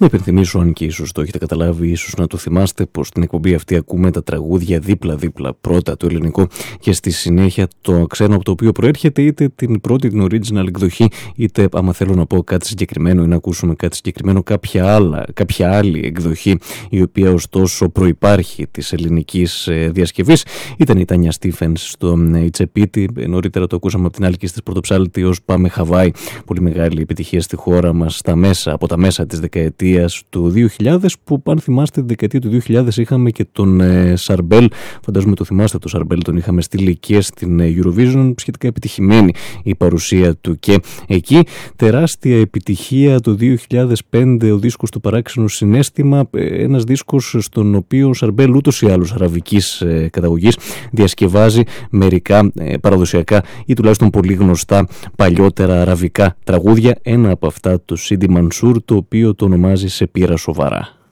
Να υπενθυμίσω, αν και ίσως το έχετε καταλάβει, ίσως να το θυμάστε, πως στην εκπομπή αυτή ακούμε τα τραγούδια δίπλα-δίπλα. Πρώτα το ελληνικό και στη συνέχεια το ξένο, από το οποίο προέρχεται είτε την πρώτη, την original εκδοχή, είτε άμα θέλω να πω κάτι συγκεκριμένο ή να ακούσουμε κάτι συγκεκριμένο, κάποια άλλη εκδοχή, η οποία ωστόσο προϋπάρχει της ελληνικής διασκευής. Ήταν η Τάνια Στίφενς στο Ιτσεπίτι, νωρίτερα το ακούσαμε από την Άλκη της Πρωτοψάλτη ως Πάμε Χαβάη, πολύ μεγάλη επιτυχία στη χώρα μας από τα μέσα της δεκαετίας του 2000, που αν θυμάστε τη δεκαετία του 2000 είχαμε και τον Σαρμπέλ, φαντάζομαι το θυμάστε το Σαρμπέλ, τον είχαμε στείλει και στην Eurovision, σχετικά επιτυχημένη η παρουσία του και εκεί. Τεράστια επιτυχία το 2005 ο δίσκος του Παράξενο Συναίσθημα, ένας δίσκος στον οποίο ο Σαρμπέλ ούτως ή άλλως αραβικής καταγωγής διασκευάζει μερικά παραδοσιακά ή τουλάχιστον πολύ γνωστά παλιότερα αραβικά τραγούδια, ένα από αυτά το Σίντι Μανσούρ, το οποίο το ονομάζει «Σε πήρα σοβαρά».